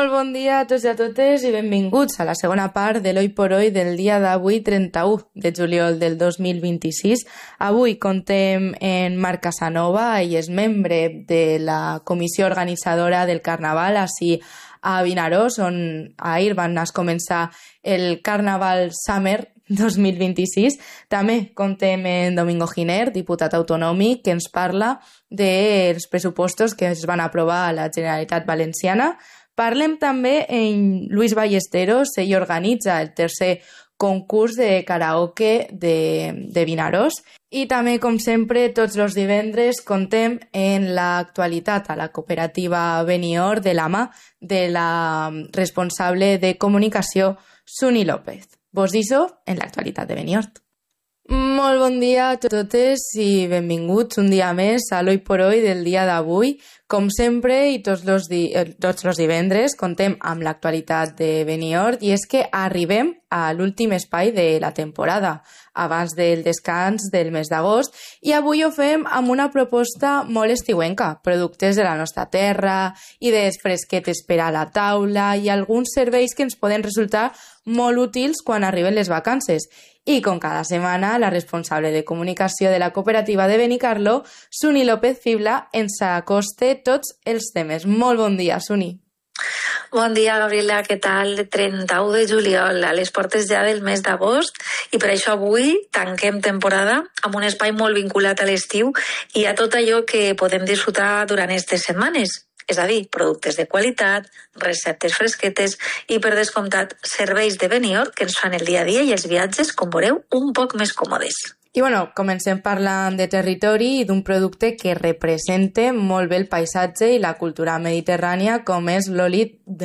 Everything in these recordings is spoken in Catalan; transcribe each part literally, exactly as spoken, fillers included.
Molt bon dia a tots i a totes i benvinguts a la segona part de l'Hoy por Hoy del dia d'avui, trenta-u de juliol del dos mil vint-i-sis. Avui contem en Marc Casanova, ell és membre de la comissió organitzadora del Carnaval ací a Vinaròs, on ahir van començar el Carnaval Summer dos mil vint-i-sis. També contem en Domingo Giner, diputat autonòmic, que ens parla dels pressupostos que es van aprovar a la Generalitat Valenciana. Parlem també en Luis Ballesteros, ell organitza el tercer concurs de karaoke de, de Vinaròs. I també, com sempre, tots els divendres contem en l'actualitat a la cooperativa Benihord de la mà de la responsable de comunicació, Suni López. Vos deixo en l'actualitat de Benihord. Molt bon dia a totes i benvinguts un dia més a l'Hoy por Hoy del dia d'avui. Com sempre i tots els, di tots els divendres contem amb l'actualitat de Benihord i és que arribem a l'últim espai de la temporada, abans del descans del mes d'agost, i avui ho fem amb una proposta molt estiuenca, productes de la nostra terra, idees fresquetes per a la taula i alguns serveis que ens poden resultar molt útils quan arriben les vacances. I com cada setmana, la responsable de comunicació de la cooperativa de Benicarló, Suni López Fibla, ens acosta tots els temes. Molt bon dia, Suni. Bon dia, Gabriela, què tal? trenta-u de juliol, a les portes ja del mes d'agost, i per això avui tanquem temporada amb un espai molt vinculat a l'estiu i a tot allò que podem disfrutar durant aquestes setmanes. És a dir, productes de qualitat, receptes fresquetes i, per descomptat, serveis de Benihord que ens fan el dia a dia i els viatges, com veureu, un poc més còmodes. I bueno, comencem parlant de territori i d'un producte que representa molt bé el paisatge i la cultura mediterrània, com és l'oli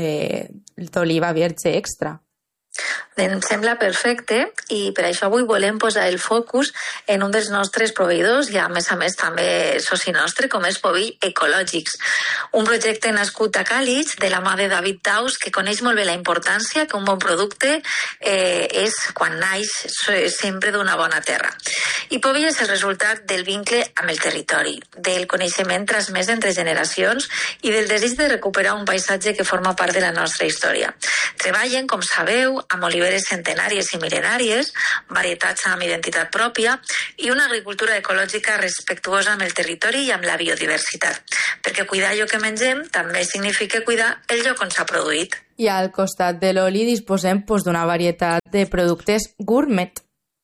d'oliva verge extra. Em sembla perfecte i per això avui volem posar el focus en un dels nostres proveïdors i a més a més també soci nostre, com és Pobill Ecològics, un projecte nascut a Càlig de la mà de David Daus, que coneix molt bé la importància que un bon producte eh, és quan naix sempre d'una bona terra. I Pobill és el resultat del vincle amb el territori, del coneixement transmès entre generacions i del desig de recuperar un paisatge que forma part de la nostra història. Treballen, com sabeu, amb oliveres centenàries i mil·lenàries, varietats amb identitat pròpia i una agricultura ecològica respectuosa amb el territori i amb la biodiversitat, perquè cuidar allò que mengem també significa cuidar el lloc on s'ha produït. I al costat de l'oli disposem doncs, d'una varietat de productes gourmet.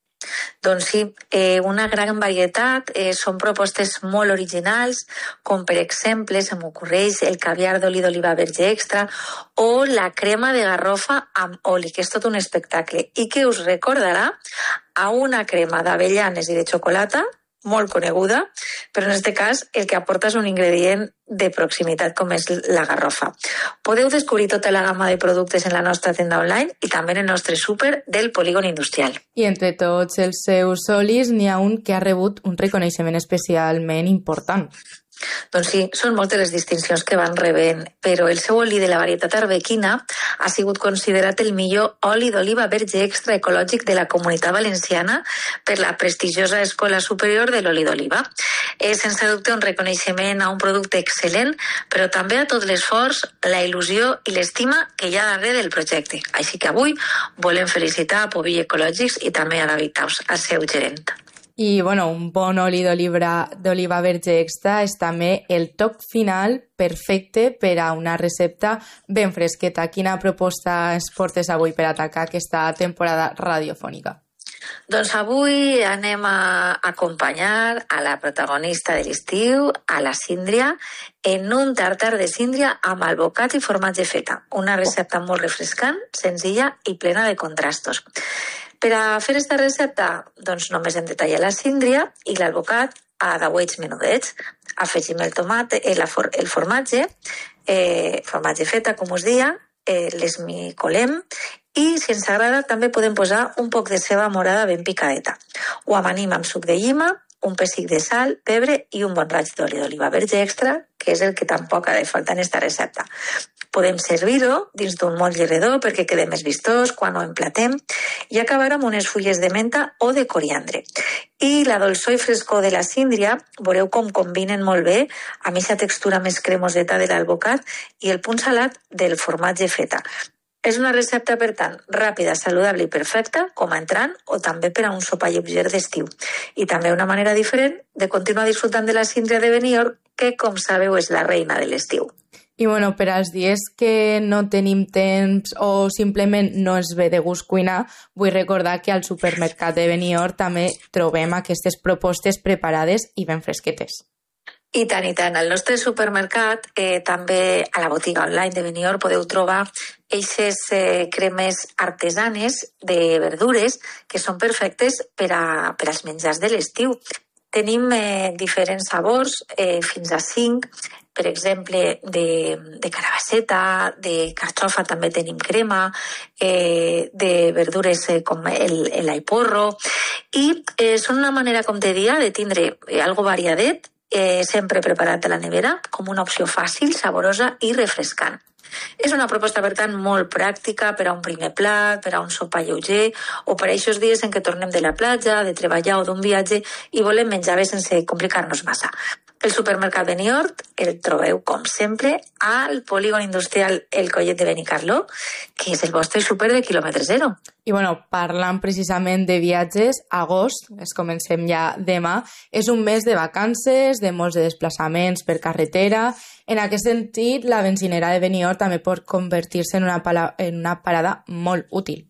Doncs sí, eh, una gran varietat, eh, són propostes molt originals, com per exemple, se m'ocorreix el caviar d'oli d'oliva verge extra o la crema de garrofa amb oli, que és tot un espectacle i que us recordarà a una crema d'avellanes i de xocolata molt coneguda, però en aquest cas el que aporta és un ingredient de proximitat com és la garrofa. Podeu descobrir tota la gamma de productes en la nostra tenda online i també en el nostre súper del polígon industrial. I entre tots els seus olis n'hi ha un que ha rebut un reconeixement especialment important. Doncs sí, són moltes les distincions que van rebent, però el seu oli de la varietat arbequina ha sigut considerat el millor oli d'oliva verge extra ecològic de la Comunitat Valenciana per la prestigiosa Escola Superior de l'Oli d'Oliva. És sense dubte un reconeixement a un producte excel·lent, però també a tot l'esforç, la il·lusió i l'estima que hi ha darrere del projecte. Així que avui volem felicitar a Pobill Ecològics i també a David Taus, el seu gerent. I bueno, un bon oli d'oliva verge extra és també el toc final perfecte per a una recepta ben fresqueta. Quina proposta ens portes avui per atacar aquesta temporada radiofònica? Doncs avui anem a acompanyar a la protagonista de l'estiu, a la síndria, en un tartar de síndria amb albocat i formatge feta. Una recepta molt refrescant, senzilla i plena de contrastos. Per a fer aquesta recepta, doncs només hem de tallar la síndria i l'albocat a dauets menudets. Afegim el tomate, el, el formatge, eh, formatge feta, com us dia, eh, l'esmicolem i, si ens agrada, també podem posar un poc de ceba morada ben picadeta. Ho amanim amb suc de llima, un pessic de sal, pebre i un bon raig d'oli d'oliva verge extra, que és el que tampoc ha de faltar en aquesta recepta. Podem servir-ho dins d'un motlle redó perquè quede més vistós quan ho emplatem i acabar amb unes fulles de menta o de coriandre. I la dolçor i frescor de la síndria, veureu com combinen molt bé amb aquesta textura més cremoseta de l'alvocat i el punt salat del formatge feta. És una recepta, per tant, ràpida, saludable i perfecta com a entrant o també per a un sopar lleuger d'estiu. I també una manera diferent de continuar disfrutant de la síndria de Benidorm, que, com sabeu, és la reina de l'estiu. I bueno, per als dies que no tenim temps o simplement no es ve de gust cuinar, vull recordar que al supermercat de Benidorm també trobem aquestes propostes preparades i ben fresquetes. I tant, i tant. Al nostre supermercat, eh, també a la botiga online de Benidorm, podeu trobar eixes eh, cremes artesanes de verdures que són perfectes per, a, per als menjars de l'estiu. Tenim eh, diferents sabors, eh, fins a cinc, per exemple, de, de carabasseta, de carxofa també tenim crema, eh, de verdures eh, com el, el aiporro, i eh, són una manera, com te dia, de tindre eh, algo variadet, eh, sempre preparat a la nevera, com una opció fàcil, saborosa i refrescant. És una proposta, per tant, molt pràctica per a un primer plat, per a un sopar lleuger o per a aquests dies en què tornem de la platja, de treballar o d'un viatge i volem menjar bé sense complicar-nos massa. El supermercat Benidorm el trobeu, com sempre, al polígon industrial El Collet de Benicarló, que és el vostre súper de quilòmetre zero. I bueno, parlant precisament de viatges, agost, es comencem ja demà, és un mes de vacances, de molts de desplaçaments per carretera. En aquest sentit, la benzinera de Benidorm també pot convertir-se en una, pala- en una parada molt útil.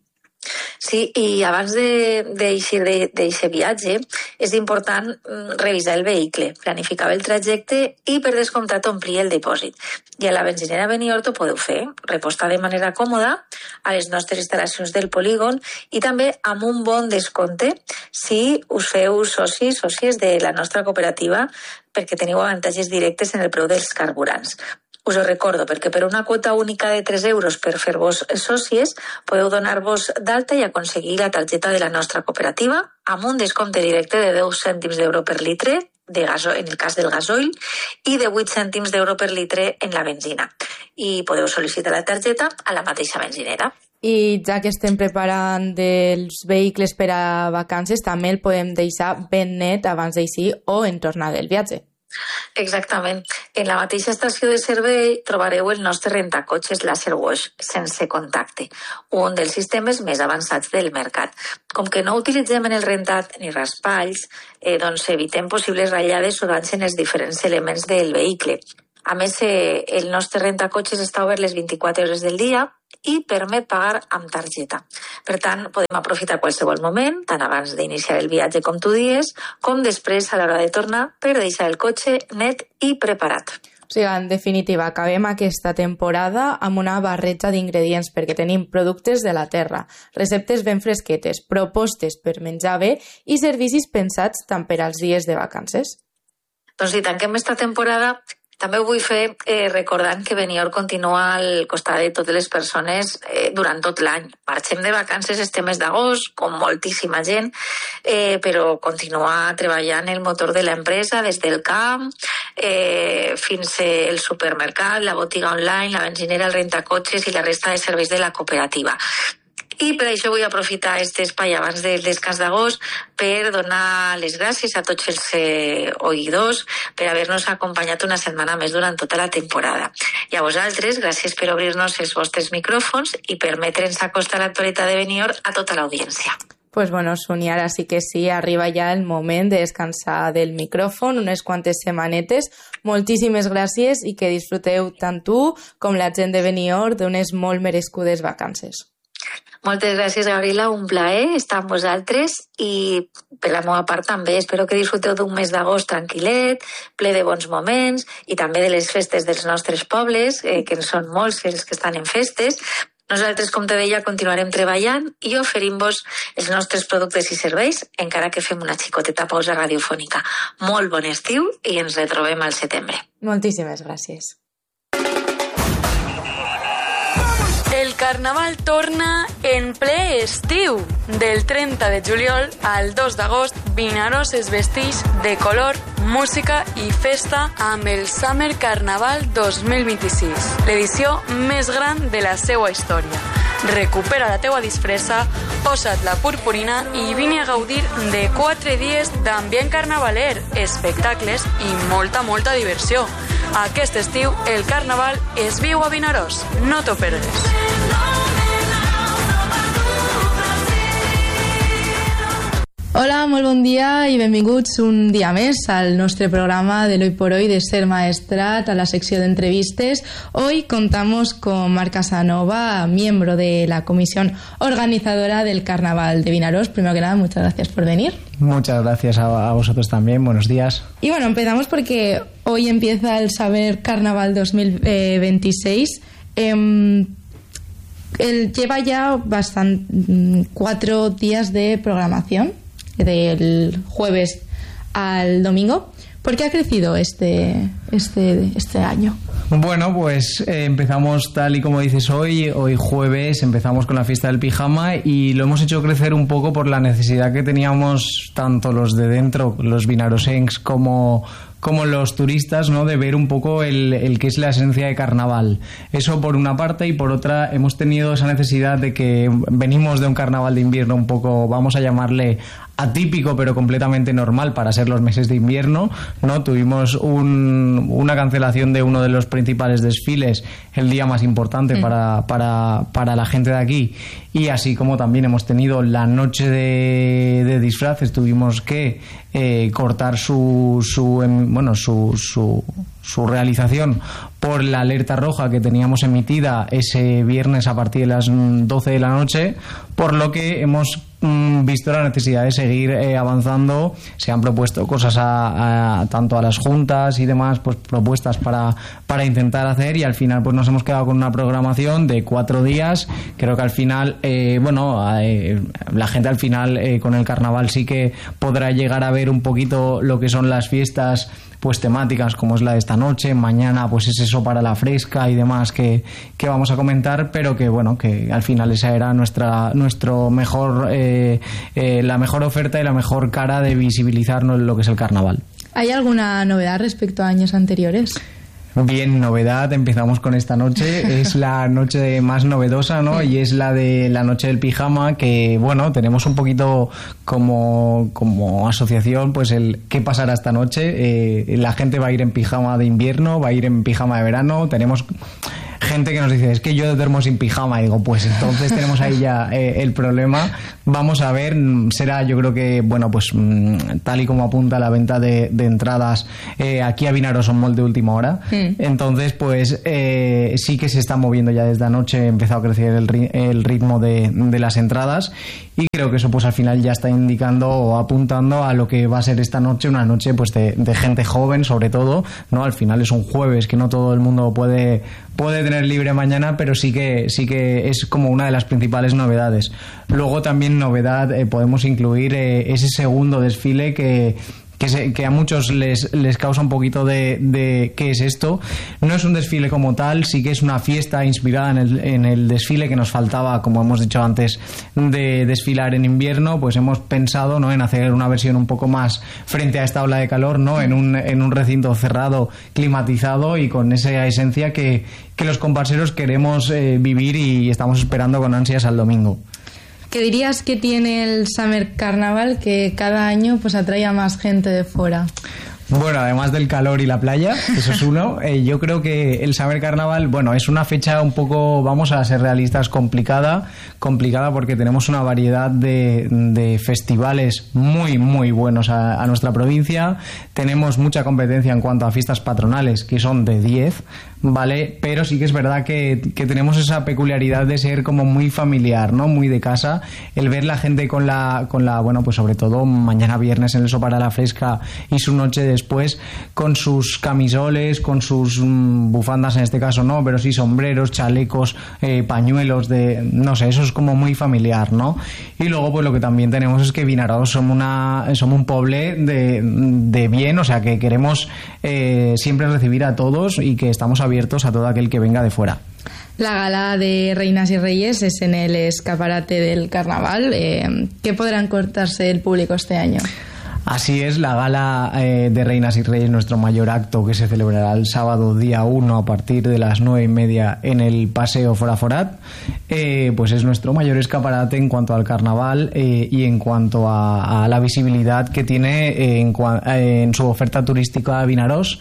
Sí, i abans d'eixir d'aquest viatge és important revisar el vehicle, planificar el trajecte i, per descomptat, omplir el dipòsit. I a la benzinera Benidorm ho podeu fer, repostar de manera còmoda a les nostres instal·lacions del polígon i també amb un bon descompte si us feu socis, sòcies de la nostra cooperativa, perquè teniu avantatges directes en el preu dels carburants. Us ho recordo, perquè per una quota única de tres euros per fer-vos sòcies podeu donar-vos d'alta i aconseguir la targeta de la nostra cooperativa amb un descompte directe de deu cèntims d'euro per litre de gaso, en el cas del gasoil i de vuit cèntims d'euro per litre en la benzina. I podeu sol·licitar la targeta a la mateixa benzinera. I ja que estem preparant dels vehicles per a vacances, també el podem deixar ben net abans d'eixir o en tornar del viatge. Exactament. En la mateixa estació de servei trobareu el nostre rentacotxes Laser Wash sense contacte, un dels sistemes més avançats del mercat. Com que no utilitzem en el rentat ni raspalls, eh, doncs evitem possibles ratllades o danys en els diferents elements del vehicle. A més, eh, el nostre rentacotxes està obert les vint-i-quatre hores del dia i permet pagar amb targeta. Per tant, podem aprofitar qualsevol moment, tant abans d'iniciar el viatge com tu dies, com després a l'hora de tornar per deixar el cotxe net i preparat. O sigui, en definitiva, acabem aquesta temporada amb una barreja d'ingredients perquè tenim productes de la terra, receptes ben fresquetes, propostes per menjar bé i servicis pensats tant per als dies de vacances. Doncs si tanquem esta temporada, també ho vull fer eh, recordant que Benidorm continua al costat de totes les persones eh, durant tot l'any. Marxem de vacances este mes d'agost, com moltíssima gent, eh, però continua treballant el motor de l'empresa des del camp eh, fins al supermercat, la botiga online, la benzinera, el rentacotxes i la resta de serveis de la cooperativa. I per això vull aprofitar aquest espai abans del descans d'agost per donar les gràcies a tots els eh, oïdors per haver-nos acompanyat una setmana més durant tota la temporada. I a vosaltres, gràcies per obrir-nos els vostres micròfons i permetre'ns acostar l'actualitat de Benidorm a tota l'audiència. Pues bueno, Sonia, ara sí que sí, arriba ja el moment de descansar del micròfon, unes quantes setmanetes. Moltíssimes gràcies i que disfruteu tant tu com la gent de Benidorm d'unes molt merescudes vacances. Moltes gràcies, Gabriela, un plaer estar amb vosaltres i per la meva part també espero que disfruteu d'un mes d'agost tranquil·let, ple de bons moments i també de les festes dels nostres pobles, eh, que en són molts els que estan en festes. Nosaltres, com te deia, continuarem treballant i oferint-vos els nostres productes i serveis, encara que fem una xicoteta pausa radiofònica. Molt bon estiu i ens retrobem al setembre. Moltíssimes gràcies. El carnaval torna en ple estiu. Del trenta de juliol al dos d'agost, Vinaròs es vesteix de color música i festa amb el Summer Carnaval dos mil vint-i-sis, l'edició més gran de la seva història. Recupera la teua disfressa, posa't la purpurina i vine a gaudir de quatre dies d'ambient carnavaler, espectacles i molta, molta diversió. Aquest estiu, el Carnaval es viu a Vinaròs. No t'ho perdis. Hola, molt bon dia i benvinguts un dia més al nostre programa de Hoy por Hoy de Ser Maestrat, a la secció de entrevistas. Hoy contamos con Marc Casanova, miembro de la comisión organizadora del Carnaval de Vinaròs. Primero que nada, muchas gracias por venir. Muchas gracias a, a vosotros también, buenos días. Y bueno, empezamos porque hoy empieza el Summer Carnaval dos mil veintiséis. Eh, él lleva ya bastante, cuatro días de programación, del jueves al domingo. ¿Por qué ha crecido este, este, este año? Bueno, pues eh, empezamos tal y como dices hoy, hoy jueves empezamos con la fiesta del pijama y lo hemos hecho crecer un poco por la necesidad que teníamos tanto los de dentro, los vinarosencs, como... como los turistas, ¿no?, de ver un poco el, el que es la esencia de carnaval. Eso por una parte, y por otra hemos tenido esa necesidad de que venimos de un carnaval de invierno un poco, vamos a llamarle atípico, pero completamente normal para ser los meses de invierno, ¿no? Tuvimos un, una cancelación de uno de los principales desfiles, el día más importante mm. para, para, para la gente de aquí, y así como también hemos tenido la noche de, de disfraces, tuvimos que eh, cortar su, su bueno su, su, su realización por la alerta roja que teníamos emitida ese viernes a partir de las doce de la noche, por lo que hemos mm, visto la necesidad de seguir eh, avanzando. Se han propuesto cosas a, a, tanto a las juntas y demás, pues propuestas para, para intentar hacer, y al final pues nos hemos quedado con una programación de cuatro días. Creo que al final eh, bueno eh, la gente al final eh, con el carnaval sí que podrá llegar a ver un poquito lo que son las fiestas pues temáticas, como es la de esta noche. Mañana pues es eso para la fresca y demás que, que vamos a comentar, pero que bueno, que al final esa era nuestra nuestro mejor eh, eh, la mejor oferta y la mejor cara de visibilizarnos lo que es el carnaval. ¿Hay alguna novedad respecto a años anteriores? Bien, novedad, empezamos con esta noche, es la noche más novedosa, ¿no? Y es la de la noche del pijama, que bueno, tenemos un poquito como, como asociación, pues el qué pasará esta noche. Eh, la gente va a ir en pijama de invierno, va a ir en pijama de verano, tenemos gente que nos dice, es que yo duermo sin pijama, y digo, pues entonces tenemos ahí ya eh, el problema. Vamos a ver, será, yo creo que, bueno, pues tal y como apunta la venta de, de entradas eh, aquí a Vinaròs son molt de última hora, mm. entonces pues eh, sí que se está moviendo ya desde anoche, ha empezado a crecer el, el ritmo de, de las entradas, y creo que eso pues al final ya está indicando o apuntando a lo que va a ser esta noche, una noche pues de, de gente joven sobre todo, ¿no? Al final es un jueves que no todo el mundo puede puede tener libre mañana, pero sí que sí que es como una de las principales novedades. Luego también novedad, eh, podemos incluir eh, ese segundo desfile que Que, se, que a muchos les, les causa un poquito de, de ¿qué es esto? No es un desfile como tal, sí que es una fiesta inspirada en el, en el desfile que nos faltaba, como hemos dicho antes, de desfilar en invierno. Pues hemos pensado, ¿no?, en hacer una versión un poco más frente a esta ola de calor, ¿no?, en un, en un recinto cerrado, climatizado, y con esa esencia que, que los comparseros queremos eh, vivir, y estamos esperando con ansias al domingo. ¿Qué dirías que tiene el Summer Carnaval que cada año pues atrae a más gente de fuera? Bueno, además del calor y la playa, eso es uno, eh, yo creo que el Summer Carnaval, bueno, es una fecha un poco, vamos a ser realistas, complicada, complicada porque tenemos una variedad de, de festivales muy, muy buenos a, a nuestra provincia. Tenemos mucha competencia en cuanto a fiestas patronales, que son de diez, ¿vale? Pero sí que es verdad que, que tenemos esa peculiaridad de ser como muy familiar, ¿no?, muy de casa. El ver la gente con la, con la bueno, pues sobre todo mañana viernes en el Sopar a la Fresca y su noche después, con sus camisoles, con sus mm, bufandas en este caso no, pero sí sombreros, chalecos, eh, pañuelos de, no sé, eso es como muy familiar, ¿no? Y luego pues lo que también tenemos es que Vinaròs somos una somos un poble de, de bien, o sea que queremos eh, siempre recibir a todos y que estamos abiertos a todo aquel que venga de fuera. La gala de Reinas y Reyes es en el escaparate del carnaval. Eh, ¿Qué podrá encontrarse el público este año? Así es, la gala eh, de Reinas y Reyes, nuestro mayor acto, que se celebrará el sábado día uno a partir de las nueve y media en el Paseo Foraforat, eh, pues es nuestro mayor escaparate en cuanto al carnaval eh, y en cuanto a, a la visibilidad que tiene eh, en, eh, en su oferta turística Vinaròs.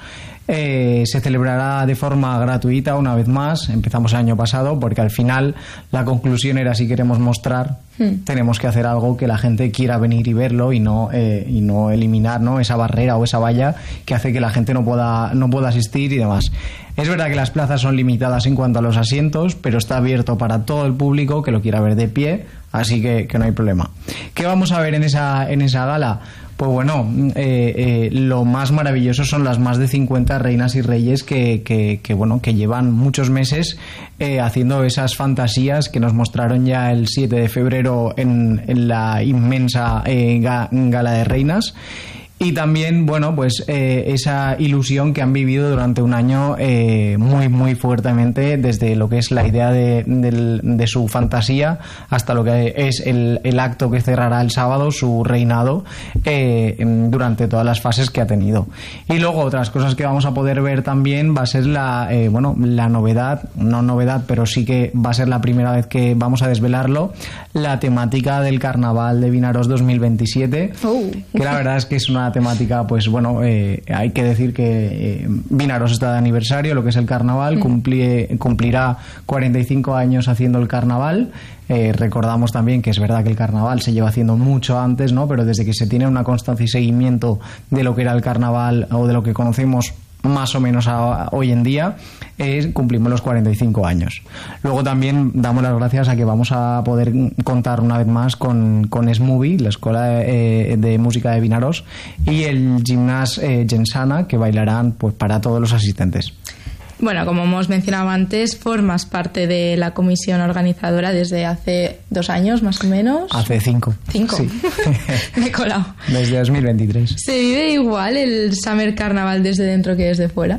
Eh, se celebrará de forma gratuita una vez más. Empezamos el año pasado porque al final la conclusión era, si queremos mostrar, mm. tenemos que hacer algo que la gente quiera venir y verlo y no eh, y no eliminar, ¿no?, esa barrera o esa valla que hace que la gente no pueda no pueda asistir y demás. Es verdad que las plazas son limitadas en cuanto a los asientos, pero está abierto para todo el público que lo quiera ver de pie, así que, que no hay problema. ¿Qué vamos a ver en esa en esa gala? Pues bueno, eh, eh, lo más maravilloso son las más de cincuenta reinas y reyes que, que, que bueno, que llevan muchos meses eh, haciendo esas fantasías que nos mostraron ya el siete de febrero en, en la inmensa eh, ga, gala de reinas. Y también, bueno, pues eh, esa ilusión que han vivido durante un año eh, muy, muy fuertemente, desde lo que es la idea de, de, de su fantasía hasta lo que es el, el acto que cerrará el sábado, su reinado, eh, durante todas las fases que ha tenido. Y luego otras cosas que vamos a poder ver también va a ser la, eh, bueno, la novedad, no novedad, pero sí que va a ser la primera vez que vamos a desvelarlo, la temática del Carnaval de Vinaròs dos mil veintisiete, oh. que la verdad es que es una temática, pues bueno, eh, hay que decir que eh, Vinaròs está de aniversario, lo que es el carnaval, cumpli, cumplirá cuarenta y cinco años haciendo el carnaval. Eh, recordamos también que es verdad que el carnaval se lleva haciendo mucho antes, ¿no?, pero desde que se tiene una constancia y seguimiento de lo que era el carnaval o de lo que conocemos más o menos a, a, hoy en día, eh, cumplimos los cuarenta y cinco años. Luego también damos las gracias a que vamos a poder contar una vez más con, con Smovie, la escuela eh, de música de Vinaròs, y el gimnàs eh, Gensana, que bailarán pues para todos los asistentes. Bueno, como hemos mencionado antes, formas parte de la comisión organizadora desde hace dos años, más o menos. Hace cinco. Cinco. Sí. Me he colado. Desde dos mil veintitrés. ¿Se vive igual el Summer Carnaval desde dentro que desde fuera?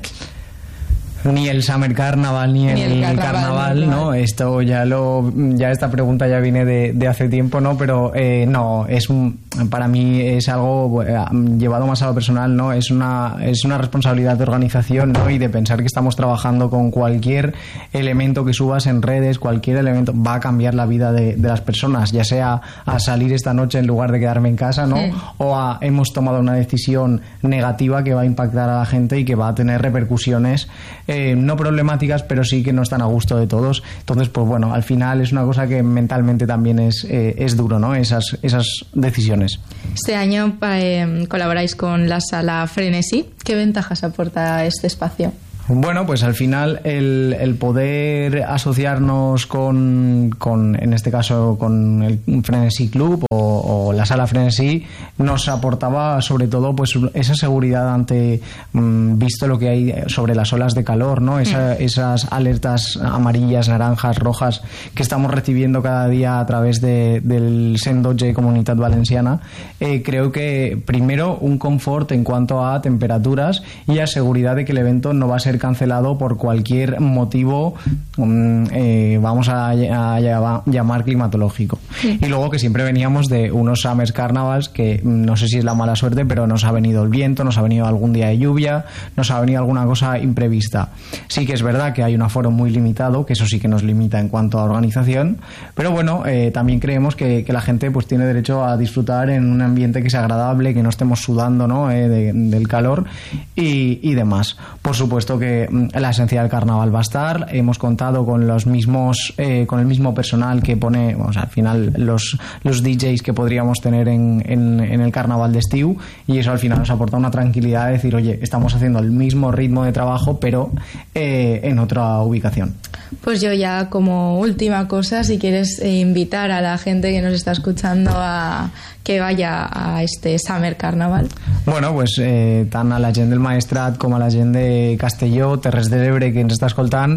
Ni el Summer Carnaval ni, ni el, el Carnaval, carnaval ¿no? Esto ya lo ya esta pregunta ya viene de, de hace tiempo, ¿no? Pero eh, no, es un, para mí es algo eh, llevado más a lo personal, ¿no? Es una es una responsabilidad de organización, ¿no? Y de pensar que estamos trabajando con cualquier elemento que subas en redes, cualquier elemento va a cambiar la vida de, de las personas, ya sea a salir esta noche en lugar de quedarme en casa, ¿no? Sí. O a hemos tomado una decisión negativa que va a impactar a la gente y que va a tener repercusiones Eh, no problemáticas, pero sí que no están a gusto de todos. Entonces, pues bueno, al final es una cosa que mentalmente también es, eh, es duro, ¿no? Esas, esas decisiones. Este año eh, colaboráis con la sala Frenesí. ¿Qué ventajas aporta este espacio? Bueno, pues al final el, el poder asociarnos con, con, en este caso, con el Frenesí Club o, o la sala Frenesí nos aportaba sobre todo pues esa seguridad ante, mmm, visto lo que hay sobre las olas de calor, ¿no? Esa, esas alertas amarillas, naranjas, rojas que estamos recibiendo cada día a través de, del Sendoge Comunitat Valenciana. Eh, creo que primero un confort en cuanto a temperaturas y a seguridad de que el evento no va a ser cancelado por cualquier motivo, um, eh, vamos a, a, a llamar climatológico. Sí. Y luego que siempre veníamos de unos Summer Carnavals que no sé si es la mala suerte, pero nos ha venido el viento, nos ha venido algún día de lluvia, nos ha venido alguna cosa imprevista. Sí que es verdad que hay un aforo muy limitado, que eso sí que nos limita en cuanto a organización, pero bueno, eh, también creemos que, que la gente pues tiene derecho a disfrutar en un ambiente que sea agradable, que no estemos sudando, ¿no? eh, de, del calor y, y demás. Por supuesto que la esencia del carnaval va a estar. Hemos contado con los mismos eh, con el mismo personal que pone, o sea, al final los, los D Js que podríamos tener en, en, en el carnaval de estiu, y eso al final nos aporta una tranquilidad de decir, oye, estamos haciendo el mismo ritmo de trabajo pero eh, en otra ubicación. Pues yo ya como última cosa, si quieres eh, invitar a la gente que nos está escuchando a que vaya a este Summer Carnaval. Bueno, pues eh, tant a la gent del Maestrat com a la gent de Castelló, Terres de l'Ebre, que ens està escoltant,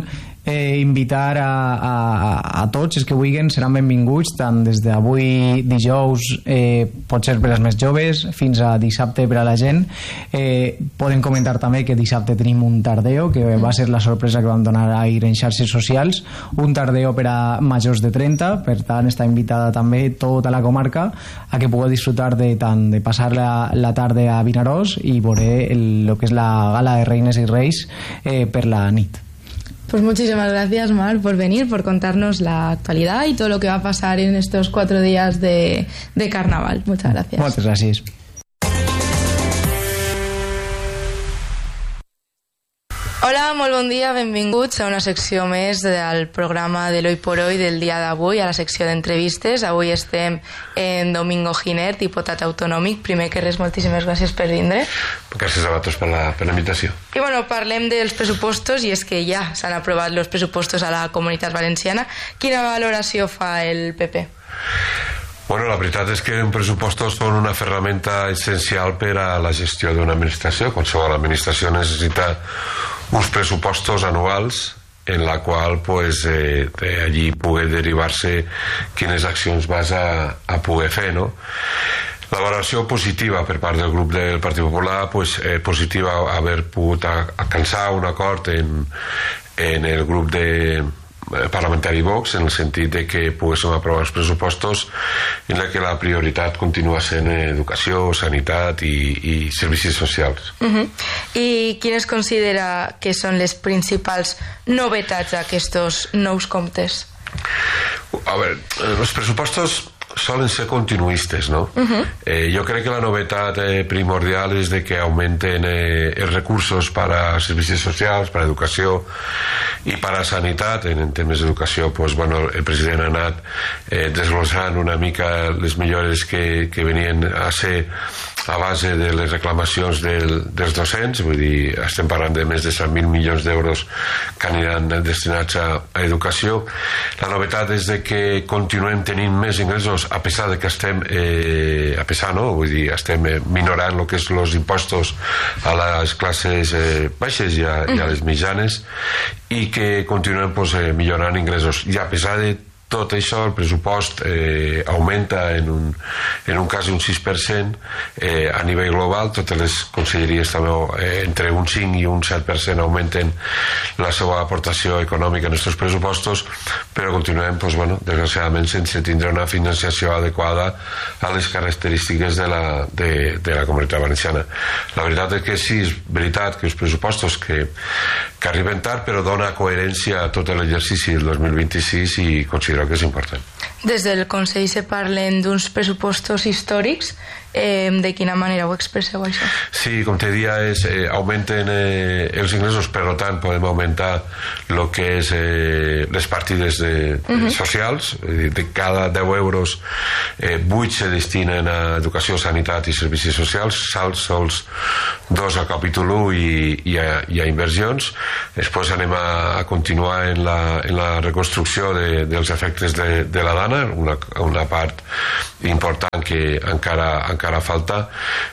eh, invitar a, a, a tots els que vulguin, seran benvinguts tant des d'avui dijous, eh, potser per als més joves, fins a dissabte per a la gent. Eh, poden comentar també que dissabte tenim un tardeo, que va ser la sorpresa que vam donar ahir en xarxes socials, un tardeo per a majors de trenta, per tant està invitada també tota la comarca a que pugueu disfrutar de tant de passar la, la tarda a Vinaròs i veure el, lo que és la gala de Reines y Reis eh, per la nit. Pues muchísimas gracias, Mar, por venir, por contarnos la actualidad y todo lo que va a pasar en estos cuatro días de, de carnaval. Muchas gracias. Muchas gracias. Hola, molt bon dia, benvinguts a una secció més del programa de l'Hoy por Hoy del dia d'avui, a la secció d'entrevistes. Avui estem en Domingo Giner, diputat autonòmic. Primer que res, moltíssimes gràcies per vindre. Gràcies a vosaltres per la, per la invitació. I bueno, parlem dels pressupostos, i és que ja s'han aprovat els pressupostos a la Comunitat Valenciana. Quina valoració fa el P P? Bueno, la veritat és que els pressupostos són una ferramenta essencial per a la gestió d'una administració. Qualsevol administració necessita uns pressupostos anuals en la qual pues, eh, allí pugui derivar-se quines accions vas a, a poder fer, no? La valoració positiva per part del grup del Partit Popular, pues, eh, positiva haver pogut alcançar un acord en, en el grup de parlamentari Vox, en el sentit de que poguéssim aprovar els pressupostos en la que la prioritat continua sent educació, sanitat i, i servicis socials. Uh-huh. I quines considera que són les principals novetats d'aquests nous comptes? A veure, els pressupostos solen ser continuistes, no? Uh-huh. eh, jo crec que la novetat eh, primordial és de que augmenten eh, els recursos per a servicis socials, per a educació i per a sanitat. En, en temes d'educació, pues, bueno, el president ha anat eh, desglossant una mica les millores que, que venien a ser a base de les reclamacions del, dels docents. Vull dir, estem parlant de més de cent mil milions d'euros que aniran destinats a, a educació. La novetat és de que continuem tenint més ingressos a pesar de que estem eh, a pesar, no? Vull dir, estem eh, minorant el que és els impostos a les classes eh, baixes i a, i a les mitjanes, i que continuem pues, eh, millorant ingressos. I a pesar de tot això, el pressupost eh, augmenta en un, en un cas un sis per cent eh, a nivell global. Totes les conselleries també eh, entre un cinc i un set per cent augmenten la seva aportació econòmica en aquests pressupostos, però continuem, pues, bueno, desgraciadament sense tindre una financiació adequada a les característiques de la, de, de la Comunitat Valenciana. La veritat és que sí, és veritat que els pressupostos que, que arriben tard, però dona coherència a tot l'exercici del dos mil vint-i-sis i considero que és important. Des del Consell se parlen d'uns pressupostos històrics. Eh, de quina manera ho expresseu, això? Sí, com te dia, és, eh, augmenten eh, els ingressos, per tant podem augmentar el que és eh, les partides de, uh-huh. socials. De cada deu euros eh, vuit se destinen a educació, sanitat i servicis socials, salts sols dos a capítol u i, i, a, i a inversions. Després anem a, a continuar en la, en la reconstrucció de, dels efectes de, de la dana, una, una part important que encara, encara falta,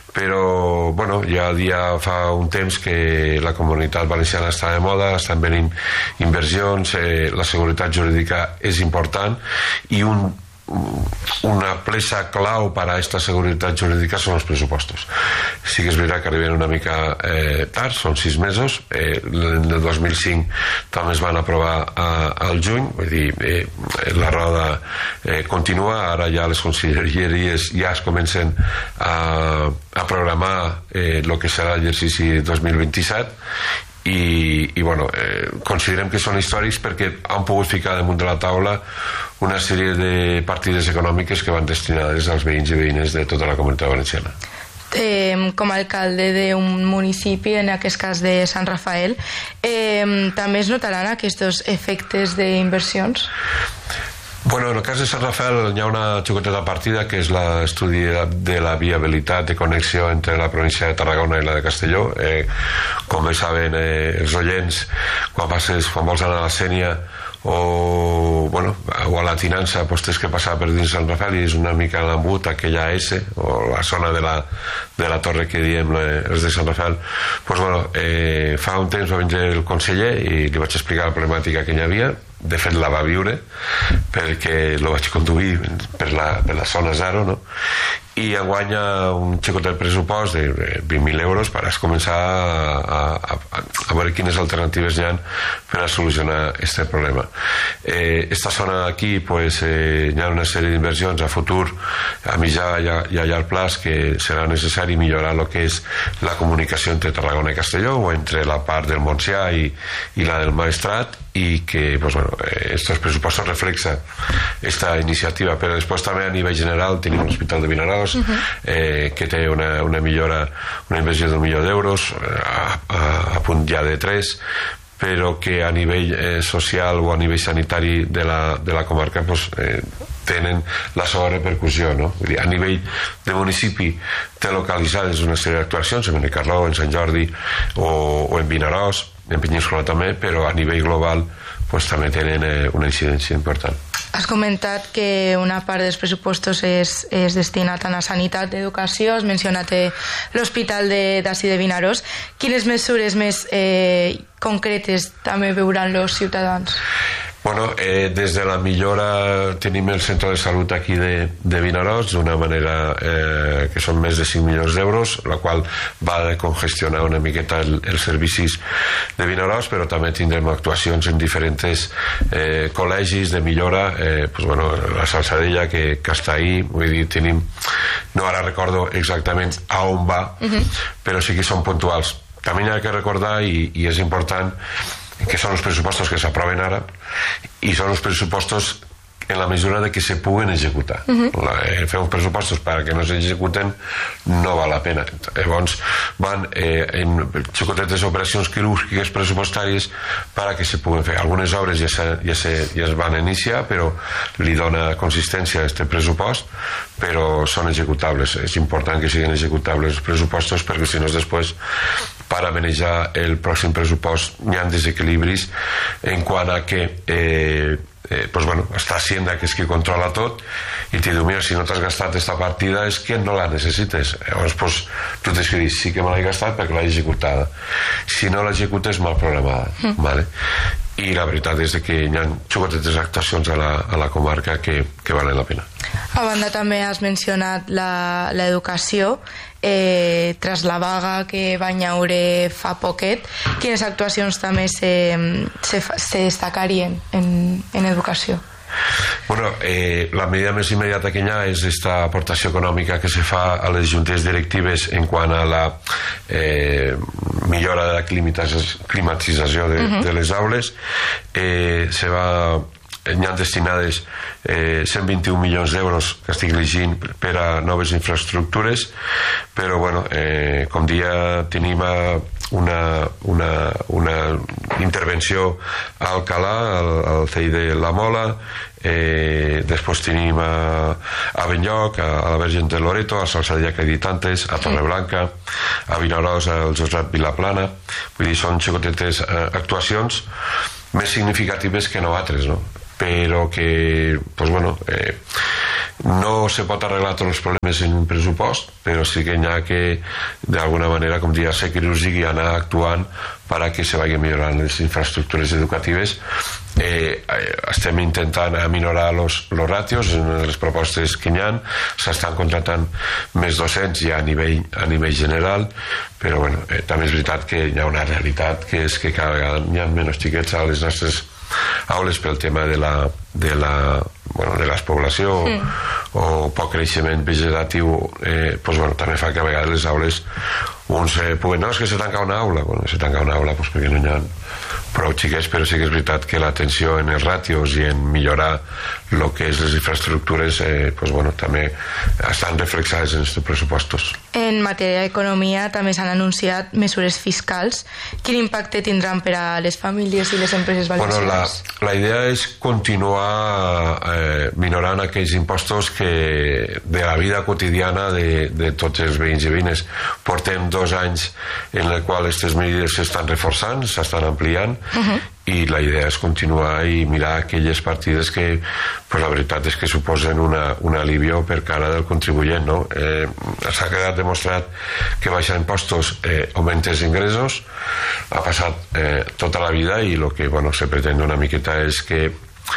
però bueno, ja dia fa un temps que la Comunitat Valenciana està de moda, estan venint inversions, eh, la seguretat jurídica és important, i un una peça clau per a aquesta seguretat jurídica són els pressupostos. Sí que és veritat que arriben una mica eh, tard, són sis mesos, eh, en el dos mil cinc també es van aprovar a, al juny, vull dir, eh, la roda eh, continua, ara ja les conselleries ja es comencen a, a programar eh, el que serà l'exercici dos mil vint-i-set, i, i bueno, eh, considerem que són històrics perquè han pogut ficar damunt de la taula una sèrie de partides econòmiques que van destinades als veïns i veïnes de tota la Comunitat Valenciana. Eh, com a alcalde d'un municipi, en aquest cas de Sant Rafael, eh, també es notaran aquests efectes d'inversions? Bueno, en el cas de Sant Rafael hi ha una xicoteta partida que és l'estudi de la viabilitat de connexió entre la província de Tarragona i la de Castelló. Eh, com bé saben eh, els oients, quan passes, quan vols anar a la Sénia o, bueno, o a la la tinança pues, tens que passar per dins Sant Rafael i és una mica l'embut, aquella S o la zona de la, de la torre que diem els de Sant Rafael. Pues, bueno, eh, fa un temps va venir el conseller i li vaig explicar la problemàtica que hi havia. De fet la va viure perquè lo vaig conduir per la, per la zona zero, no? I enguanya un xicot del pressupost de vint mil euros per començar a, a, a veure quines alternatives hi ha per a solucionar aquest problema. Eh, esta zona aquí pues, eh, hi ha una sèrie d'inversions a futur, a mitjà i a, i a llarg plaç, que serà necessari millorar el que és la comunicació entre Tarragona i Castelló o entre la part del Montsià i, i la del Maestrat, i que pues, bueno, estos pressupostos reflexa esta iniciativa, però després també a nivell general tenim l'Hospital de Vinaròs, uh-huh. eh, que té una, una millora, una inversió d'un milió d'euros, a, a, a punt ja de tres, però que a nivell eh, social o a nivell sanitari de la, de la comarca pues, eh, tenen la seva repercussió, no? Vull dir, a nivell de municipi té localitzades una sèrie d'actuacions en Benicarló, en Sant Jordi o, o en Vinaròs, en Península també, però a nivell global pues, també tenen eh, una incidència important. Has comentat que una part dels pressupostos és, és destinat a la sanitat, educació, has mencionat eh, l'Hospital d'Ací de, de Vinaròs. Quines mesures més eh, concretes també veuran els ciutadans? Bueno, eh, des de la millora tenim el centre de salut aquí de, de Vinaròs d'una manera eh, que són més de cinc milions d'euros, la qual va de congestionar una miqueta el, els servicis de Vinaròs, però també tindrem actuacions en diferents eh, col·legis de millora, eh, pues, bueno, la Salsadella que, que està ahí, vull dir, tenim, no ara recordo exactament a on va, uh-huh. però sí que són puntuals. També hi ha que recordar, i, i és important, que són els pressupostos que s'aproven ara i són els pressupostos en la mesura de que se puguen executar. Uh-huh. La, eh, fer uns pressupostos perquè no s'executen no val la pena. Llavors van eh, en xicotetes operacions quirúrgiques pressupostàries perquè se puguen fer. Algunes obres ja, se, ja, se, ja es van iniciar, però li dona consistència a aquest pressupost, però són executables. És important que siguin executables els pressupostos perquè si no després per a manejar el pròxim pressupost hi ha desequilibris en quant a que eh, eh, pues bueno, està Hacienda que és qui controla tot i t'hi diu, mira, si no t'has gastat aquesta partida és que no la necessites. Llavors pues, tu tens que dir, sí que me l'he gastat perquè l'he executada. Si no l'executes mal programada. Mm. Vale? I la veritat és que hi ha xocotetes actuacions a la, a la comarca que, que valen la pena. A banda també has mencionat l'educació, eh, tras la vaga que va haure fa poquet, quines actuacions també se, se, se destacarien en, en educació? Bueno, eh, la medida més immediata que hi ha és aquesta aportació econòmica que se fa a les juntes directives en quant a la eh, millora de la climatització de, uh-huh. de les aules. Eh, se va hi ha destinades eh, cent vint-i-un milions d'euros que estic llegint per a noves infraestructures, però bueno, eh, com dia tenim una, una, una intervenció a Alcalà, al, al C I de la Mola, eh, després tenim a, a Benlloc, a, a la Verge de Loreto, a Salsadella Creditantes, a Torreblanca, a Vinaròs, al Josep Vilaplana. Vull dir, són xicotetes eh, actuacions més significatives que no altres, no? Però que, pues bueno, eh, no se pot arreglar tots els problemes en un pressupost, però sí que hi ha que, d'alguna manera, com dir, ser quirúrgic i anar actuant per a que se vagin millorant les infraestructures educatives. Eh, estem intentant minorar los, los ràtios, és una de les propostes que hi ha, s'estan contractant més docents ja a nivell, a nivell general, però bueno, eh, també és veritat que hi ha una realitat que és que cada vegada hi ha menys xiquets a les nostres aules pel tema de la, de la, bueno, de l'expoblació sí. o, o poc creixement vegetatiu, eh, pues, bueno, també fa que a vegades les aules uns eh, puguen, no, és que se tanca una aula, bueno, se tanca una aula pues, perquè no hi ha prou xiquets, però sí que és veritat que l'atenció en els ràtios i en millorar el que és les infraestructures eh, pues, bueno, també estan reflexades en aquests pressupostos. En matèria d'economia també s'han anunciat mesures fiscals. Quin impacte tindran per a les famílies i les empreses valencianes? Bueno, la, la idea és continuar eh, minorant aquells impostos que de la vida quotidiana de, de tots els veïns i veïnes. Portem dos anys en el qual aquestes mesures s'estan reforçant, s'estan ampliant, uh-huh. i la idea és continuar i mirar aquelles partides que pues, la veritat és que suposen una, un alivio per cara del contribuent, no? Eh, s'ha quedat demostrat que baixar impostos eh, augmenta els ingressos, ha passat eh, tota la vida i el que bueno, se pretén una miqueta és que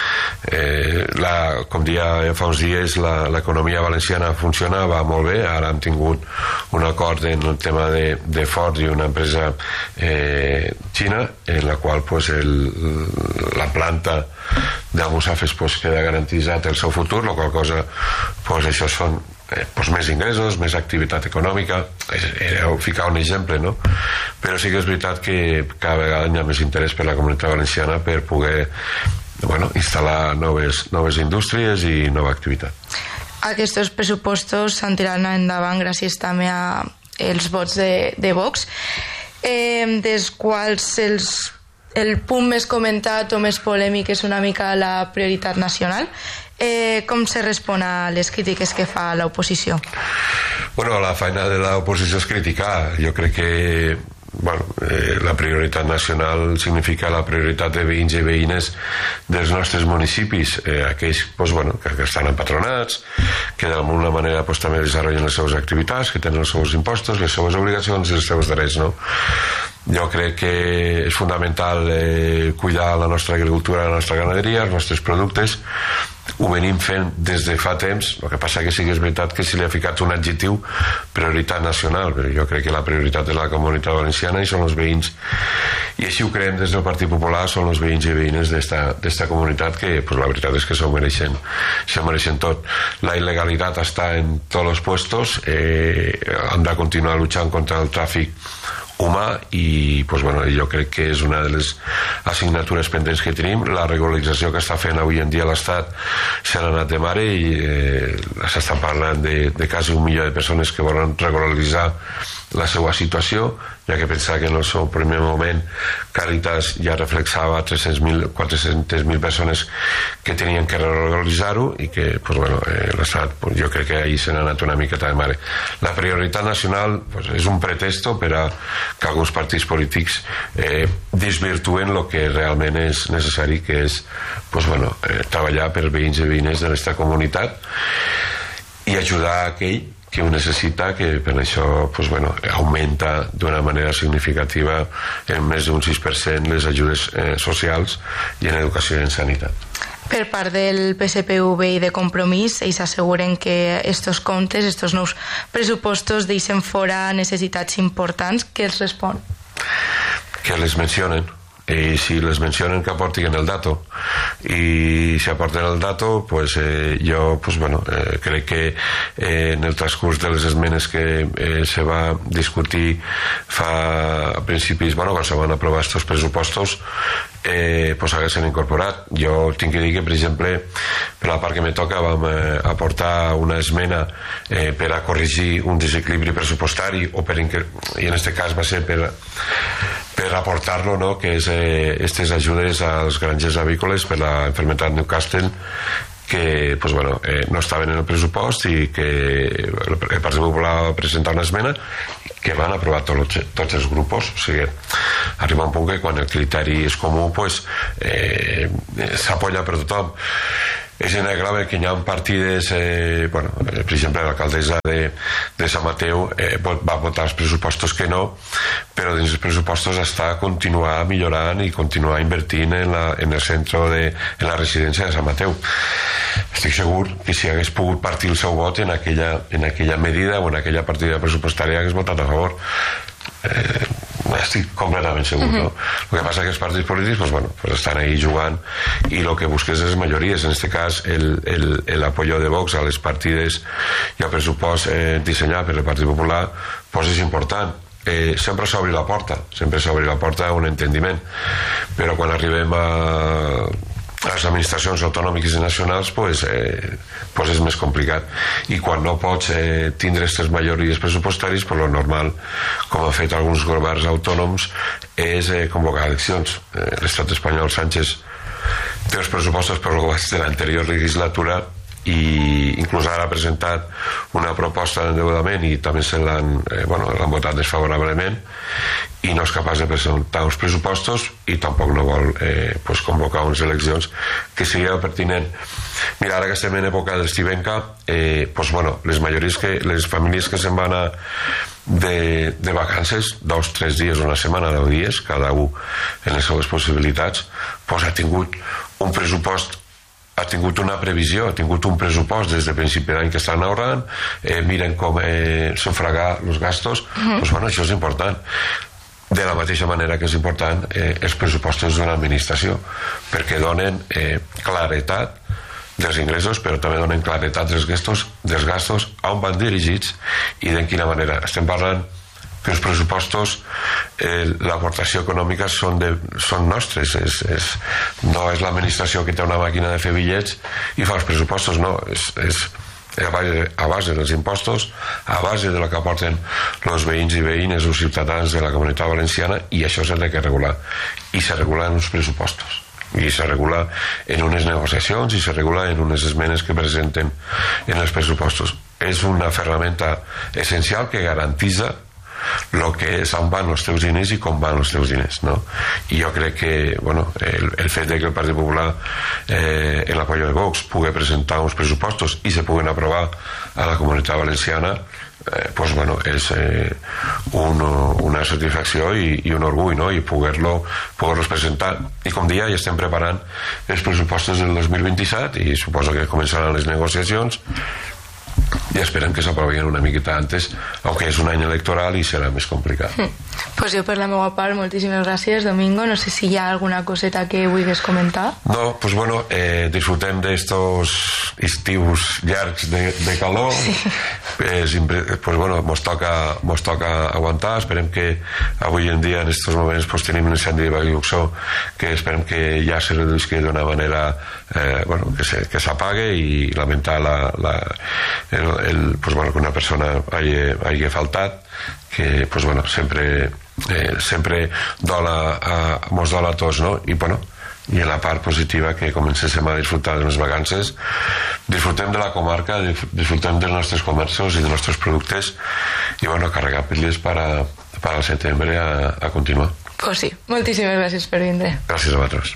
Eh, la, com dia fa uns dies l'economia valenciana funcionava molt bé, ara hem tingut un acord en el tema de, de Ford i una empresa eh, xina en la qual pues, el, la planta d'Almussafes pues, queda garantitzat el seu futur, la qual cosa pues, això són eh, pues, més ingressos, més activitat econòmica. Era ficar un exemple, no? Però sí que és veritat que cada vegada hi ha més interès per la comunitat valenciana per poder bueno, instal·lar noves, noves indústries i nova activitat. Aquests pressupostos s'han tirat endavant gràcies també a els vots de, de Vox, eh, dels quals els, el punt més comentat o més polèmic és una mica la prioritat nacional. Eh, com se respon a les crítiques que fa l'oposició? Bueno, la feina de l'oposició és criticar. Jo crec que bueno, eh, la prioritat nacional significa la prioritat de veïns i veïnes dels nostres municipis, eh, aquells pues, bueno, que, que estan empadronats, que d'alguna manera pues, també desenvolupen les seves activitats, que tenen els seus impostos, les seves obligacions i els seus drets, no? Jo crec que és fundamental eh, cuidar la nostra agricultura, la nostra ganaderia, els nostres productes. Ho venim fent des de fa temps, el que passa que sí que és veritat que se li ha ficat un adjectiu prioritat nacional, però jo crec que la prioritat és la comunitat valenciana i són els veïns, i així ho creiem des del Partit Popular, són els veïns i veïnes d'esta comunitat que pues, la veritat és que s'ho mereixen, s'ho mereixen tot. La il·legalitat està en tots els puestos, eh, hem de continuar lluitant contra el tràfic humà i pues, bueno, jo crec que és una de les assignatures pendents que tenim. La regularització que està fent avui en dia l'Estat se n'ha anat de mare i eh, s'està parlant de, de quasi un milió de persones que volen regularitzar la seva situació, ja que pensar que en el seu primer moment Càritas ja reflexava tres-cents mil, quatre-centes mil persones que tenien que regularitzar-ho i que pues, bueno, eh, l'Estat pues, jo crec que ahir se n'ha anat una miqueta de mare. La prioritat nacional pues, és un pretesto per a que alguns partits polítics eh, desvirtuen el que realment és necessari, que és pues, bueno, eh, treballar per veïns i veïnes de la comunitat i ajudar a aquell que ho necessita, que per això pues, bueno, augmenta d'una manera significativa en més d'un sis per cent les ajudes eh, socials i en educació i en sanitat. Per part del P S P V i de Compromís, ells asseguren que estos comptes, estos nous pressupostos deixen fora necessitats importants. Què els respon? Que les mencionen. I si les mencionen que aportin el dato, i si aporten el dato pues eh, jo pues, bueno, eh, crec que eh, en el transcurs de les esmenes que eh, se va discutir fa a principis, bueno, quan se van aprovar estos pressupostos eh, pues haguessin incorporat. Jo tinc que dir que per exemple per la part que me toca vam eh, aportar una esmena eh, per a corregir un desequilibri pressupostari o per, i en este cas va ser per per aportar-lo, no? Que és eh, aquestes ajudes als grangers avícoles per la enfermedad Newcastle que pues, bueno, eh, no estaven en el pressupost i que el Partit Popular va presentar una esmena que van aprovar tots, tots els grups. O sigui, arriba un punt que quan el criteri és comú pues, eh, s'apoya per tothom. És innegable que hi ha partides eh, bueno, per exemple l'alcaldessa de, de Sant Mateu eh, va votar els pressupostos que no, però dins els pressupostos està continuar millorant i continuar invertint en, la, en el centre de, en la residència de Sant Mateu. Estic segur que si hagués pogut partir el seu vot en aquella, en aquella medida o en aquella partida pressupostària hagués votat a favor. Eh, estic completament segur, no? El que passa que els partits polítics pues, bueno, pues estan ahí jugant i el que busques és majories. En este cas el, el, el apoyo de Vox a les partides i al pressupost eh, dissenyat per el Partit Popular pues és important. Eh, sempre s'obri la porta, sempre s'obri la porta a un entendiment, però quan arribem a a les administracions autonòmiques i nacionals pues, eh, pues és més complicat, i quan no pots eh, tindre aquestes majories pressupostàries pues lo normal, com ha fet alguns governs autònoms, és eh, convocar eleccions. eh, l'estat espanyol, Sánchez té els pressupostos prorrogats de l'anterior legislatura i inclús ara ha presentat una proposta d'endeudament i també se l'han eh, bueno, l'han votat desfavorablement i no és capaç de presentar uns pressupostos i tampoc no vol eh, pues convocar unes eleccions que seria pertinent. Mira, ara que estem en època d'estivenca, eh, pues bueno, les majories que, les famílies que se'n van a de, de vacances, dos, tres dies, una setmana, deu dies, cada un en les seves possibilitats, pues ha tingut un pressupost, ha tingut una previsió, ha tingut un pressupost des de principi d'any que estan ahorrant, eh, miren com eh, sufragar els gastos, uh-huh. pues bueno, això és important. De la mateixa manera que és important eh, els pressupostos d'una administració, perquè donen eh, claretat dels ingressos, però també donen claretat dels gastos, dels gastos a on van dirigits i de quina manera. Estem parlant que els pressupostos, eh, l'aportació econòmica són, de, són nostres, és, és, no és l'administració que té una màquina de fer bitllets i fa els pressupostos, no, és, és a base, a base dels impostos, a base de lo que aporten els veïns i veïnes, els ciutadans de la Comunitat Valenciana, i això s'ha de regular, i se regula en uns pressupostos i se regula en unes negociacions i se regula en unes esmenes que presenten en els pressupostos. És una ferramenta essencial que garantitza el que és on van els teus diners i com van els teus diners, no? I jo crec que bueno, el, el fet de que el Partit Popular eh, en l'apoyo de Vox pugui presentar uns pressupostos i se puguen aprovar a la Comunitat Valenciana eh, pues, bueno, és eh, un, una satisfacció i, i un orgull, no? I poder-lo poder-los presentar. I com deia, ja estem preparant els pressupostos del dos mil vint-i-set i suposo que començaran les negociacions i esperem que s'aprovin una miqueta antes, aunque és un any electoral i serà més complicat. Mm. Pues jo per la meva part, moltíssimes gràcies, Domingo. No sé si hi ha alguna coseta que vulguis comentar. No, pues bueno, eh, disfrutem d'estos estius llargs de, de calor. Sí. Es, pues bueno, mos toca, mos toca aguantar. Esperem que avui en dia, en estos moments, pues tenim un incendi de Banyuxó que esperem que ja se reduïsqui d'una manera eh, bueno, que, se, que s'apague i lamentar la, la El, el, pues bueno, que una persona hagi, hagi faltat, que pues bueno, sempre eh, sempre dola a, mos dola a tots, no? I bueno, i en la part positiva que comencéssim a disfrutar de les vacances, disfrutem de la comarca, disfrutem dels nostres comerços i dels nostres productes i bueno, carregar piles para, para el setembre a, a continuar. Pues sí, moltíssimes gràcies per vindre. Gràcies a vosaltres.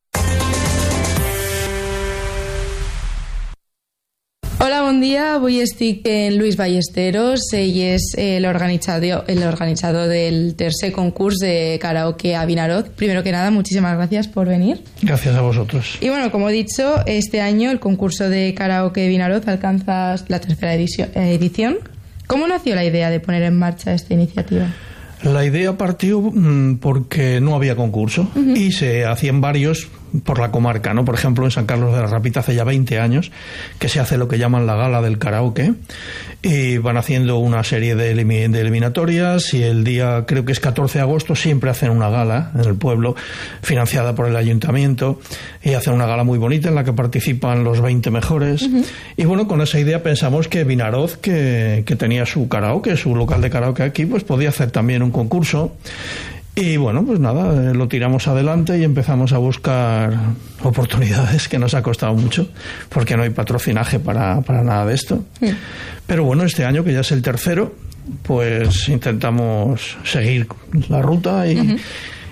Hola, bon dia. Avui estic en Luis Ballesteros. Ell és eh, l'organizador, el organizador del tercer concurs de karaoke a Vinaroz. Primero que nada, muchísimas gracias por venir. Gracias a vosotros. Y bueno, como he dicho, este año el concurso de karaoke Vinaroz alcanza la tercera edición. ¿Cómo nació la idea de poner en marcha esta iniciativa? La idea partió mmm, porque no había concurso uh-huh. y se hacían varios por la comarca, ¿no? Por ejemplo, en San Carlos de la Rapita hace ya veinte años que se hace lo que llaman la gala del karaoke y van haciendo una serie de, elimi- de eliminatorias y el día, creo que es catorce de agosto, siempre hacen una gala en el pueblo financiada por el ayuntamiento y hacen una gala muy bonita en la que participan los veinte mejores uh-huh. y bueno, con esa idea pensamos que Vinaroz, que, que tenía su karaoke, su local de karaoke aquí, pues podía hacer también un concurso. Y bueno, pues nada, lo tiramos adelante y empezamos a buscar oportunidades, que nos ha costado mucho, porque no hay patrocinaje para, para nada de esto. Sí. Pero bueno, este año, que ya es el tercero, pues intentamos seguir la ruta y, uh-huh.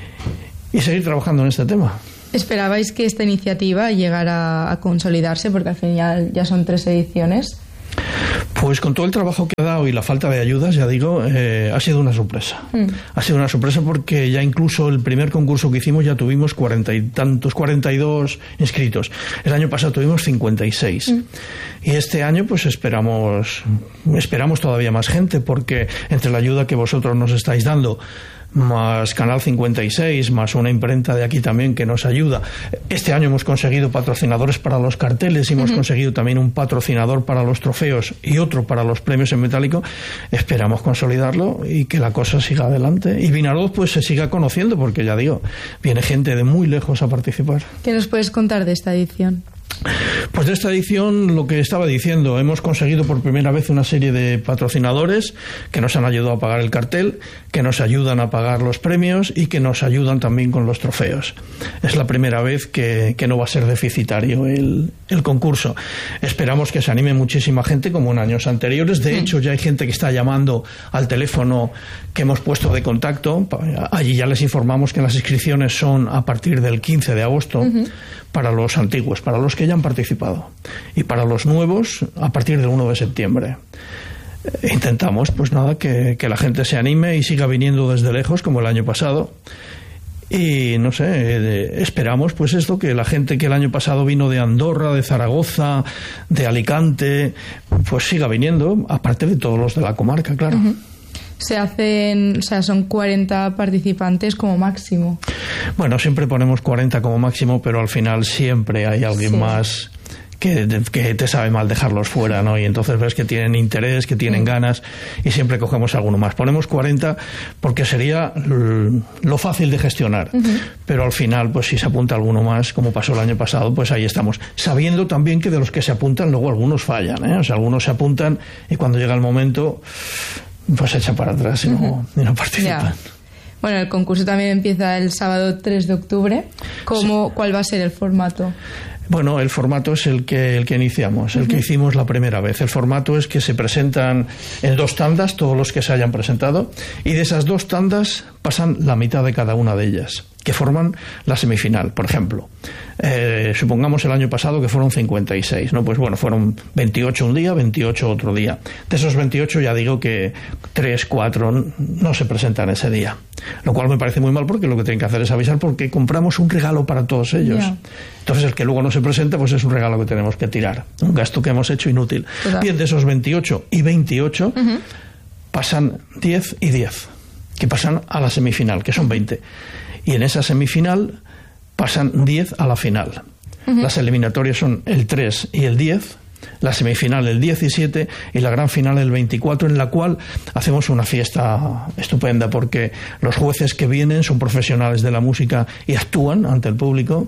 y seguir trabajando en este tema. ¿Esperabais que esta iniciativa llegara a consolidarse? Porque al final ya son tres ediciones. Pues con todo el trabajo que ha dado y la falta de ayudas, ya digo, eh, ha sido una sorpresa. Mm. Ha sido una sorpresa porque ya incluso el primer concurso que hicimos ya tuvimos cuarenta y tantos, cuarenta y dos inscritos. El año pasado tuvimos cincuenta y seis. Mm. Y este año pues esperamos, esperamos todavía más gente, porque entre la ayuda que vosotros nos estáis dando, más Canal cincuenta y seis, más una imprenta de aquí también que nos ayuda. Este año hemos conseguido patrocinadores para los carteles y hemos uh-huh. conseguido también un patrocinador para los trofeos y otro para los premios en metálico. Esperamos consolidarlo y que la cosa siga adelante. Y Vinaroz pues se siga conociendo, porque ya digo, viene gente de muy lejos a participar. ¿Qué nos puedes contar de esta edición? Pues Pues de esta edición, lo que estaba diciendo, hemos conseguido por primera vez una serie de patrocinadores que nos han ayudado a pagar el cartel, que nos ayudan a pagar los premios y que nos ayudan también con los trofeos. Es la primera vez que, que no va a ser deficitario el, el concurso. Esperamos que se anime muchísima gente como en años anteriores. De hecho, ya hay gente que está llamando al teléfono que hemos puesto de contacto. Allí ya les informamos que las inscripciones son a partir del quince de agosto uh-huh. para los antiguos, para los que ya han participado, y para los nuevos a partir del uno de septiembre. Intentamos, pues nada, que, que la gente se anime y siga viniendo desde lejos como el año pasado. Y no sé, eh, esperamos pues esto, que la gente que el año pasado vino de Andorra, de Zaragoza, de Alicante, pues siga viniendo, aparte de todos los de la comarca, claro. Uh-huh. Se hacen, o sea, son cuarenta participantes como máximo. Bueno, siempre ponemos cuarenta como máximo, pero al final siempre hay alguien sí. más que, que te sabe mal dejarlos fuera, ¿no? Y entonces ves que tienen interés, que tienen mm. ganas, y siempre cogemos alguno más. Ponemos cuarenta porque sería lo fácil de gestionar, uh-huh. pero al final, pues si se apunta alguno más, como pasó el año pasado, pues ahí estamos. Sabiendo también que de los que se apuntan, luego algunos fallan, ¿eh? O sea, algunos se apuntan y cuando llega el momento, pues se echan para atrás y no, uh-huh. y no participan. Yeah. Bueno, el concurso también empieza el sábado tres de octubre. ¿Cómo, sí. ¿Cuál va a ser el formato? Bueno, el formato es el que, el que iniciamos, el uh-huh. que hicimos la primera vez. El formato es que se presentan en dos tandas todos los que se hayan presentado, y de esas dos tandas pasan la mitad de cada una de ellas, que forman la semifinal. Por ejemplo, eh, supongamos el año pasado que fueron cincuenta y seis, ¿no? Pues bueno, fueron veintiocho un día, veintiocho otro día. De esos veintiocho ya digo que tres, cuatro no se presentan ese día, lo cual me parece muy mal, porque lo que tienen que hacer es avisar, porque compramos un regalo para todos ellos. Yeah. Entonces el que luego no se presenta, pues es un regalo que tenemos que tirar, un gasto que hemos hecho inútil. Total. Bien, de esos veintiocho y veintiocho uh-huh. pasan diez y diez, que pasan a la semifinal, que son veinte. Y en esa semifinal pasan diez a la final. Uh-huh. Las eliminatorias son el tres y el diez, la semifinal el diecisiete y la gran final el veinticuatro, en la cual hacemos una fiesta estupenda, porque los jueces que vienen son profesionales de la música y actúan ante el público.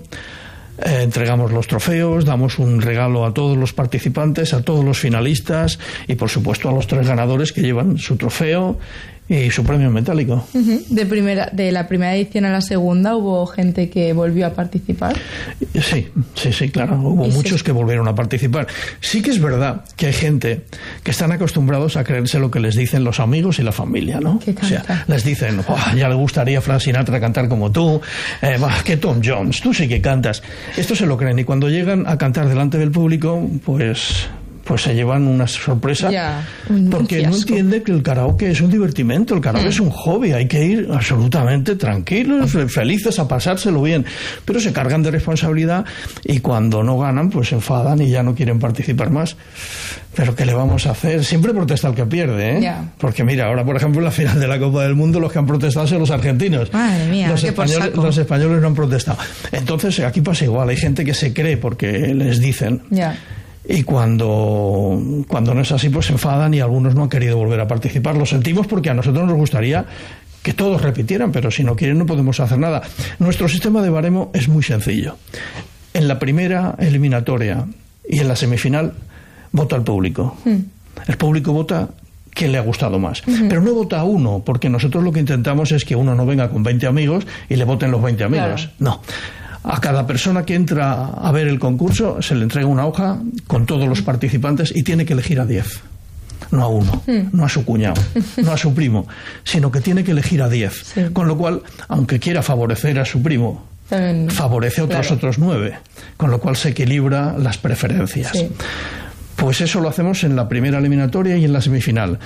Eh, entregamos los trofeos, damos un regalo a todos los participantes, a todos los finalistas y por supuesto a los tres ganadores, que llevan su trofeo y su premio en metálico. Uh-huh. De primera, de la primera edición a la segunda, ¿hubo gente que volvió a participar? Sí, sí, sí, claro. Hubo muchos sí? que volvieron a participar. Sí que es verdad que hay gente que están acostumbrados a creerse lo que les dicen los amigos y la familia, ¿no? ¿Qué canta? O sea, les dicen, oh, ya le gustaría a Frank Sinatra cantar como tú, eh, bah, que Tom Jones, tú sí que cantas. Esto se lo creen, y cuando llegan a cantar delante del público, pues... pues se llevan una sorpresa, yeah, porque no entiende que el karaoke es un divertimento, el karaoke mm. es un hobby, hay que ir absolutamente tranquilos, felices, a pasárselo bien, pero se cargan de responsabilidad y cuando no ganan pues se enfadan y ya no quieren participar más. Pero ¿qué le vamos a hacer? Siempre protesta el que pierde, ¿eh? Yeah. Porque mira, ahora por ejemplo en la final de la Copa del Mundo los que han protestado son los argentinos. Madre mía, los, españoles, los españoles no han protestado. Entonces aquí pasa igual, hay gente que se cree porque les dicen. Yeah. Y cuando, cuando no es así, pues se enfadan y algunos no han querido volver a participar. Lo sentimos, porque a nosotros nos gustaría que todos repitieran, pero si no quieren no podemos hacer nada. Nuestro sistema de baremo es muy sencillo. En la primera eliminatoria y en la semifinal vota el público. Mm. El público vota quién le ha gustado más. Uh-huh. Pero no vota uno, porque nosotros lo que intentamos es que uno no venga con veinte amigos y le voten los veinte amigos. Claro. No. A cada persona que entra a ver el concurso se le entrega una hoja con todos los participantes y tiene que elegir a diez. No a uno, mm. no a su cuñado, no a su primo, sino que tiene que elegir a diez. Sí. Con lo cual, aunque quiera favorecer a su primo, También, favorece a otros, claro. otros nueve. Con lo cual se equilibra las preferencias. Sí. Pues eso lo hacemos en la primera eliminatoria y en la semifinal.